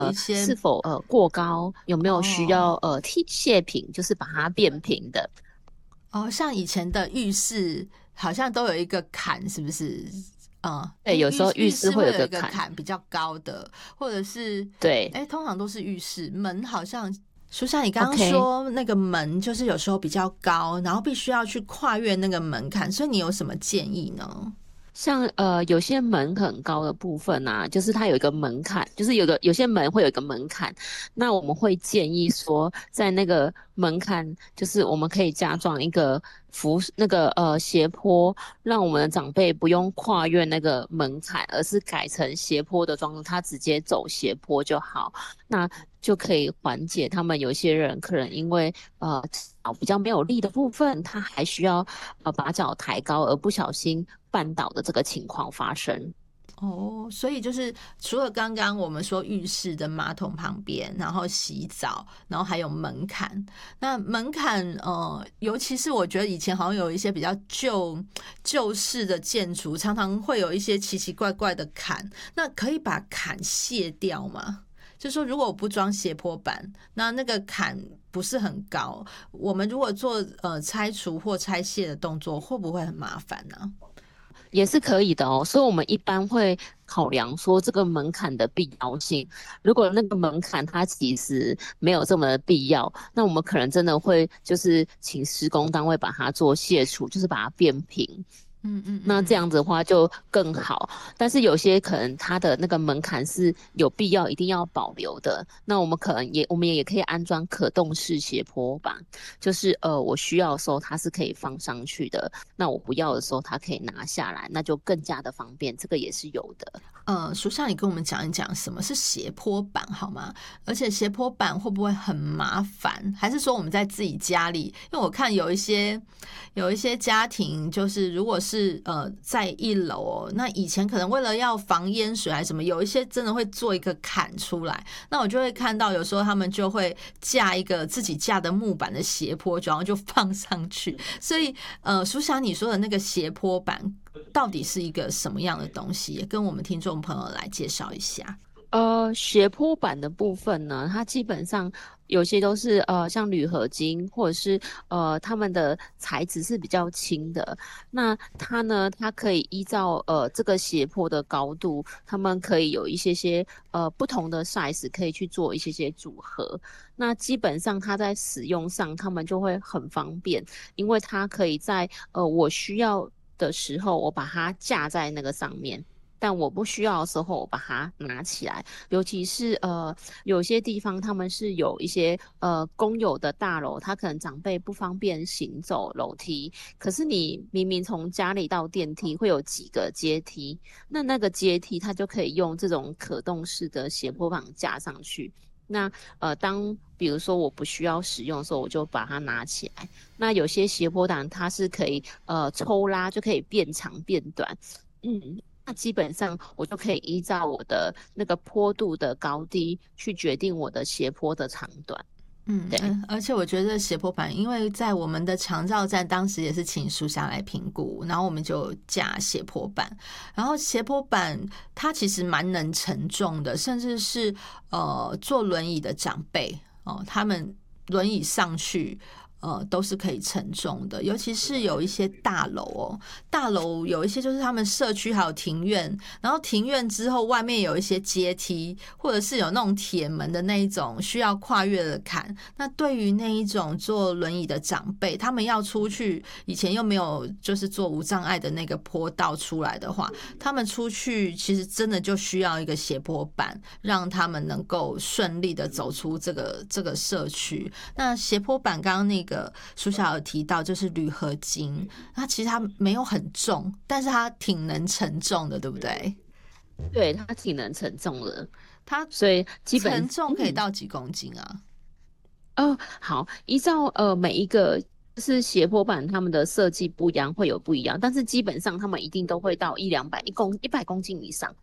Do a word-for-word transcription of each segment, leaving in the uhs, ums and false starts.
一些是否呃过高，有没有需哦要呃替卸平，就是把它变平的。 哦，像以前的浴室好像都有一个坎，是不是？嗯，哎， 对，有时浴候浴室会浴室会有一个有个坎。 坎比较高的，或者是对哎，通常都是浴室门好像。就像你刚刚 ，OK。 说那个门，就是有时候比较高，然后必须要去跨越那个门槛，所以你有什么建议呢？ 像呃有些门很高的部分啊，就是它有一个门槛，就是有个有些门会有一个门槛，那我们会建议说，在那个门槛，就是我们可以加装一个扶那个呃斜坡，让我们的长辈不用跨越那个门槛，而是改成斜坡的装置，他直接走斜坡就好。那就可以缓解他们有些人可能因为呃脚比较没有力的部分，他还需要呃把脚抬高而不小心绊倒的这个情况发生。 哦，所以就是除了刚刚我们说浴室的马桶旁边，然后洗澡，然后还有门槛。那门槛，呃，尤其是我觉得以前好像有一些比较旧旧式的建筑，常常会有一些奇奇怪怪的坎。那可以把坎卸掉吗？就是说，如果我不装斜坡板，那那个坎不是很高，我们如果做呃拆除或拆卸的动作，会不会很麻烦呢？ 也是可以的哦，所以我们一般会考量说这个门槛的必要性。如果那个门槛它其实没有这么的必要，那我们可能真的会就是请施工单位把它做卸除，就是把它变平。 嗯嗯嗯嗯。 那这样子的话就更好，但是有些可能它的那个门槛是有必要一定要保留的，那我们可能也我们也可以安装可动式斜坡板，就是呃我需要的时候它是可以放上去的，那我不要的时候它可以拿下来，那就更加的方便，这个也是有的。 呃，书上你跟我们讲一讲什么是斜坡板好吗？而且斜坡板会不会很麻烦？还是说我们在自己家里？因为我看有一些有一些家庭，就是如果是呃在一楼哦，那以前可能为了要防淹水还是什么，有一些真的会做一个坎出来。那我就会看到有时候他们就会架一个自己架的木板的斜坡，然后就放上去。所以呃，书霞你说的那个斜坡板。到底是一个什么样的东西？也跟我们听众朋友来介绍一下。 呃，斜坡板的部分呢，它基本上有些都是呃像铝合金，或者是呃它们的材质是比较轻的。那它呢，它可以依照呃这个斜坡的高度，它们可以有一些些呃不同的 size 可以去做一些些组合。那基本上它在使用上，它们就会很方便，因为它可以在呃我需要的时候，我把它架在那个上面。但我不需要的时候，我把它拿起来。尤其是呃，有些地方他们是有一些呃公有的大楼，他可能长辈不方便行走楼梯，可是你明明从家里到电梯会有几个阶梯，那那个阶梯它就可以用这种可动式的斜坡板架上去。那呃，当比如说我不需要使用的时候，我就把它拿起来。那有些斜坡板它是可以呃抽拉，就可以变长变短。嗯，那基本上我就可以依照我的那个坡度的高低去决定我的斜坡的长短。对。 嗯嗯，而且我觉得斜坡板，因为在我们的长照站，当时也是请书下来评估，然后我们就架斜坡板，然后斜坡板它其实蛮能承重的，甚至是呃坐轮椅的长辈哦，他们轮椅上去。呃，都是可以承重的，尤其是有一些大楼哦，大楼有一些就是他们社区还有庭院，然后庭院之后外面有一些阶梯，或者是有那种铁门的那一种需要跨越的坎。那对于那一种坐轮椅的长辈，他们要出去，以前又没有就是做无障碍的那个坡道出来的话，他们出去其实真的就需要一个斜坡板，让他们能够顺利的走出这个这个社区。那斜坡板刚刚那个。个书小有提到，就是铝合金，它其实它没有很重，但是它挺能承重的，对不对？ 对，它挺能承重的， 它所以基本承重可以嗯到几公斤啊？ 哦好，依照呃每一个就是斜坡板他们的设计不一样，会有不一样，但是基本上他们一定都会到一两百一公一百公斤以上。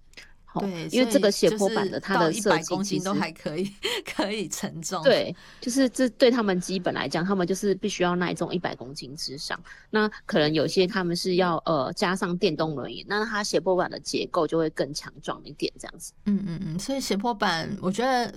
对， 因为这个斜所以坡板的它的就是设到一百公计其实斤都还可以可以承重。 对，就是这对他们基本来讲，他们就是必须要耐重一百公斤之上。那可能有些他们是要呃加上电动轮椅，那它斜坡板的结构就会更强壮一点，这样子。 嗯嗯嗯，所以斜坡板我觉得